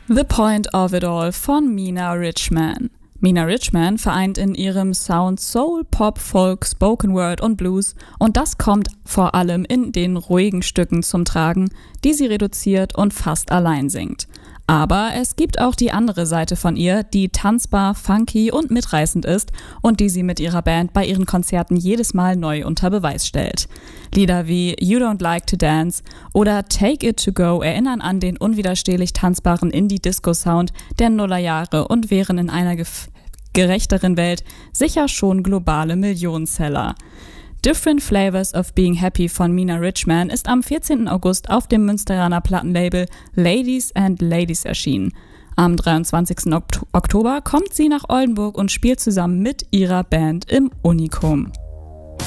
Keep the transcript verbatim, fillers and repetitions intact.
The Point of It All von Mina Richman. Mina Richman vereint in ihrem Sound Soul, Pop, Folk, Spoken Word und Blues und das kommt vor allem in den ruhigen Stücken zum Tragen, die sie reduziert und fast allein singt. Aber es gibt auch die andere Seite von ihr, die tanzbar, funky und mitreißend ist und die sie mit ihrer Band bei ihren Konzerten jedes Mal neu unter Beweis stellt. Lieder wie You Don't Like to Dance oder Take It To Go erinnern an den unwiderstehlich tanzbaren Indie-Disco-Sound der Nullerjahre und wären in einer gef- gerechteren Welt sicher schon globale Millionenseller. Different Flavors of Being Happy von Mina Richman ist am vierzehnten August auf dem Münsteraner Plattenlabel Ladies and Ladies erschienen. Am dreiundzwanzigsten Oktober kommt sie nach Oldenburg und spielt zusammen mit ihrer Band im Unikum.